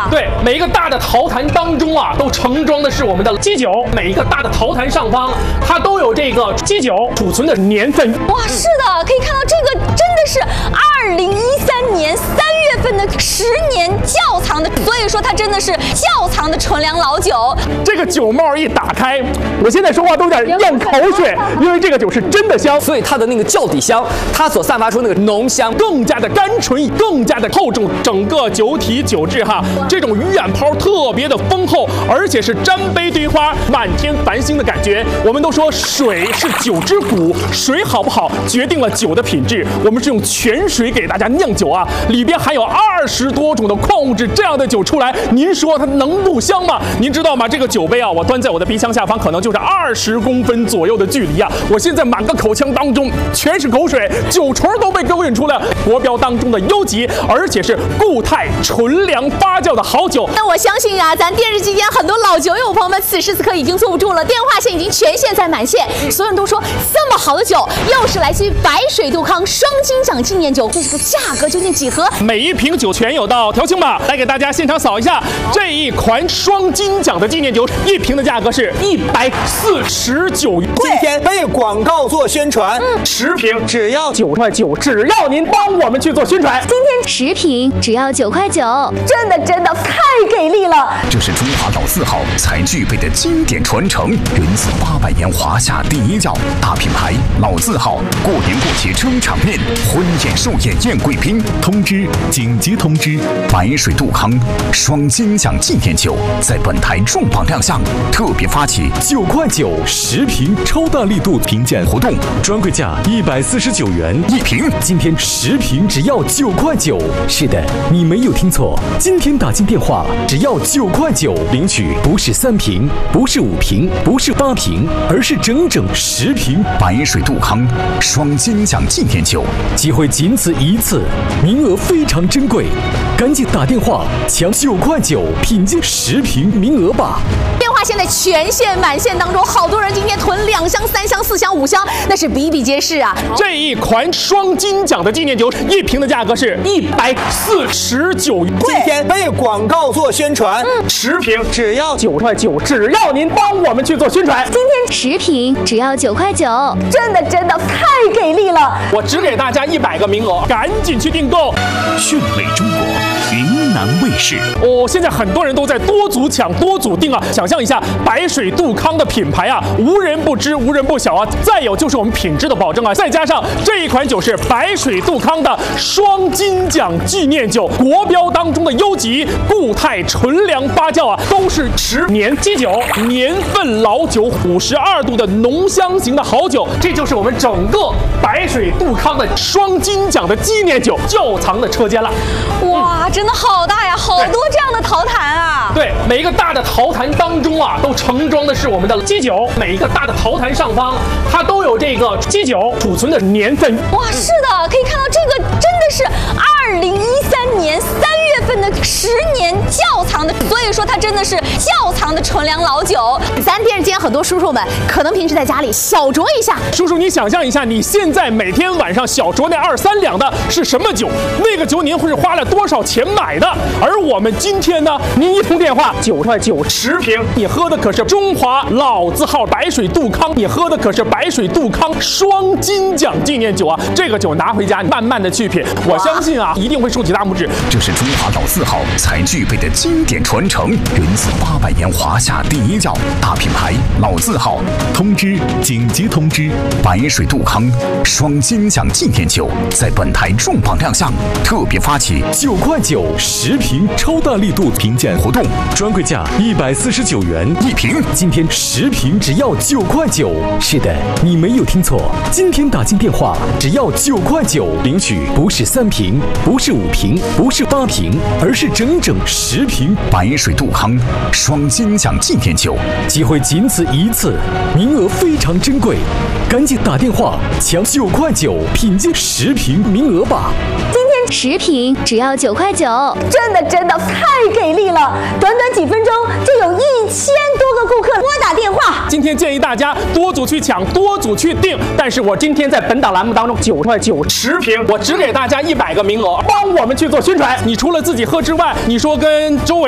对，每一个大的陶坛当中啊，都盛装的是我们的基酒。每一个大的陶坛上方，它都有这个基酒储存的年份。 哇，是的，可以看到这个真的是2013年3月份的10年窖藏的，所以说它真的是窖藏的纯粮老酒。 这个酒帽一打开，我现在说话都有点咽口水，因为这个酒是真的香， 所以它的那个窖底香，它所散发出那个浓香更加的甘醇，更加的厚重。整个酒体酒质哈，这种鱼眼泡特别的丰厚，而且是沾杯堆花，满天繁星的感觉。我们都说水是酒之骨，水好不好决定了酒的品质。我们是用泉水给大家酿酒啊，里边含有20多种的矿物质，这样的酒出来，您说它能不香吗？您知道吗？这个酒杯啊，我端在我的鼻腔下方，可能就是20公分左右的距离啊。我现在满个口腔当中全是口水，酒虫都被勾引出了国标当中的优级，而且是固态纯粮发酵的好酒。 那我相信啊，咱电视机前很多老酒友朋友们，此时此刻已经坐不住了，电话线已经全线在满线，所有人都说这么好的酒，又是来自于白水杜康双金奖纪念酒，这个价格究竟几何？ 每一瓶酒全有到调清吧，来给大家现场扫一下这一款双金奖的纪念酒，一瓶的价格是149元。 今天为广告做宣传，10瓶只要 9块9，只要您帮我们去做宣传。 今天10瓶只要9块9，真的太给力了！ 这是中华老字号才具备的经典传承，源自800年华夏第一窖大品牌老字号，过年过节撑场面，婚宴寿宴宴贵宾。通知，紧急通知！白水杜康双金奖纪念酒在本台重磅亮相，特别发起 9块9 10瓶超大力度评鉴活动，专柜价149元 1瓶。 今天10瓶只要9块9。是的，你没有听错，今天打进电话只要9块9，领取不是3瓶，不是5瓶，不是8瓶，而是整整10瓶白水杜康双金奖纪念酒。 机会仅此一次，名额非常珍贵，赶紧打电话抢9块9品鉴10瓶名额吧！ 电话现在全线满线当中，好多人今天囤2箱、3箱、4箱、5箱，那是比比皆是啊！ 这一款双金奖的纪念酒，一瓶的价格是149元。 今天为广告做宣传，10瓶只要 9块9，只要您帮我们去做宣传。 今天10瓶只要9块9，真的太给力了！ 我只给大家100个名额，赶紧去订购。 讯美中国，云南卫视。 现在很多人都在多组抢、多组订啊！想象一下，白水杜康的品牌啊，无人不知、无人不晓啊。再有就是我们品质的保证啊，再加上这一款酒是白水杜康的双金奖纪念酒，国标当中的优级固态纯粮发酵啊，都是10年基酒，年份老酒，52度的浓香型的好酒。这就是我们整个白水杜康的双金奖的纪念酒窖藏的车间了。 哇，真的好大呀，好多这样的陶坛啊！ 对，每一个大的陶坛当中啊，都盛装的是我们的基酒。每一个大的陶坛上方，它都有这个基酒储存的年份。 哇，是的，可以看到这个真的是2013年3月份的10年窖藏的，所以说它真的是窖藏的纯粮老酒。咱电视间很多叔叔们可能平时在家里小酌一下， 叔叔，你想象一下，你现在每天晚上小酌那2、3两的是什么酒？那个酒您会是花了多少钱买的？而我们今天呢，您一通电话9块9 10瓶，你喝的可是中华老字号白水杜康，你喝的可是白水杜康双金奖纪念酒啊！这个酒拿回家慢慢的去品，我相信啊，一定会竖起大拇指。 这是中华老字号才具备的经典传承，源自800年华夏第一窖大品牌老字号。通知，紧急通知！白水杜康双金奖纪念酒在本台重磅亮相，特别发起 9块9 10瓶超大力度评鉴活动，专柜价149元 1瓶。 今天10瓶只要9块9。是的，你没有听错，今天打进电话只要9块9，领取不是3瓶，不是5瓶，不是8瓶，而是整整10瓶白水杜康双金奖纪念酒。 机会仅此一次，名额非常珍贵，赶紧打电话抢9块9品鉴10瓶名额吧！ 今天10瓶只要9块9，真的太给力了！短短几分钟就有1000多个顾客拨打电话。 今天建议大家多组去抢，多组去订。但是我今天在本档栏目当中9块9 10瓶，我只给大家100个名额，帮我们去做宣传。你除了自己喝之外，你说跟周围